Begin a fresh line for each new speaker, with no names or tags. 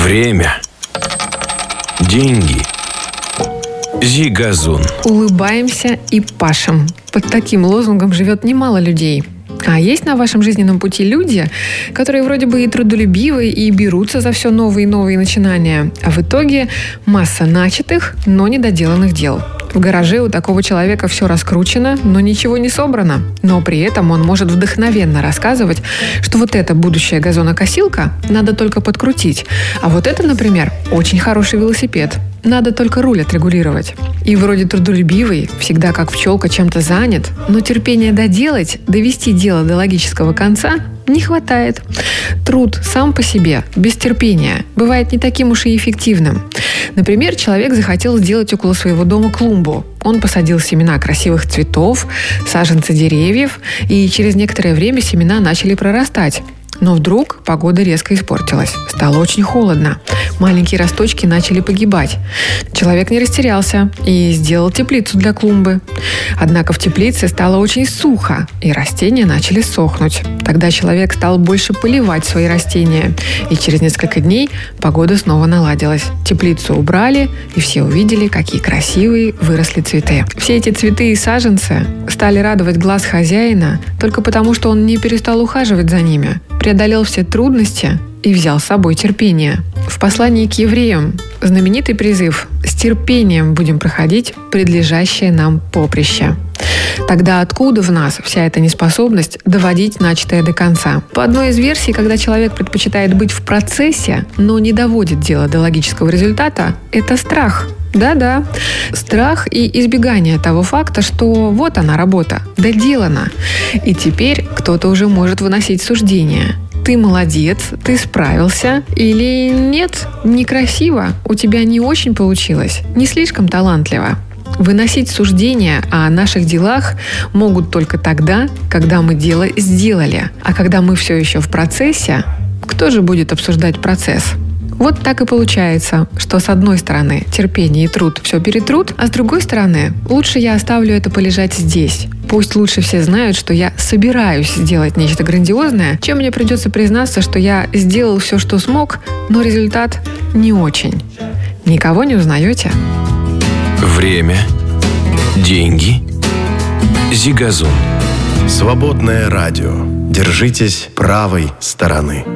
Время. Деньги. Зигазун.
Улыбаемся и пашем. Под таким лозунгом живет немало людей. А есть на вашем жизненном пути люди, которые вроде бы и трудолюбивы, и берутся за все новые и новые начинания, а в итоге масса начатых, но недоделанных дел. В гараже у такого человека все раскручено, но ничего не собрано. Но при этом он может вдохновенно рассказывать, что вот эта будущая газонокосилка надо только подкрутить, а вот это, например, очень хороший велосипед. Надо только руль отрегулировать. И вроде трудолюбивый, всегда как пчелка чем-то занят, но терпения доделать, довести дело до логического конца не хватает. Труд сам по себе, без терпения, бывает не таким уж и эффективным. Например, человек захотел сделать около своего дома клумбу. Он посадил семена красивых цветов, саженцы деревьев, и через некоторое время семена начали прорастать. Но вдруг погода резко испортилась. Стало очень холодно. Маленькие росточки начали погибать. Человек не растерялся и сделал теплицу для клумбы. Однако в теплице стало очень сухо, и растения начали сохнуть. Тогда человек стал больше поливать свои растения. И через несколько дней погода снова наладилась. Теплицу убрали, и все увидели, какие красивые выросли цветы. Все эти цветы и саженцы стали радовать глаз хозяина только потому, что он не перестал ухаживать за ними, преодолел все трудности и взял с собой терпение. В послании к евреям знаменитый призыв «С терпением будем проходить предлежащее нам поприще». Тогда откуда в нас вся эта неспособность доводить начатое до конца? По одной из версий, когда человек предпочитает быть в процессе, но не доводит дело до логического результата, это страх. Да-да, страх и избегание того факта, что вот она работа, доделана. И теперь кто-то уже может выносить суждения. Ты молодец, ты справился, или нет, некрасиво, у тебя не очень получилось, не слишком талантливо. Выносить суждения о наших делах могут только тогда, когда мы дело сделали. А когда мы все еще в процессе, кто же будет обсуждать процесс? Вот так и получается, что с одной стороны терпение и труд все перетрут, а с другой стороны лучше я оставлю это полежать здесь. Пусть лучше все знают, что я собираюсь сделать нечто грандиозное, чем мне придется признаться, что я сделал все, что смог, но результат не очень. Никого не узнаете?
Время. Деньги. Зигазун.
Свободное радио. Держитесь правой стороны.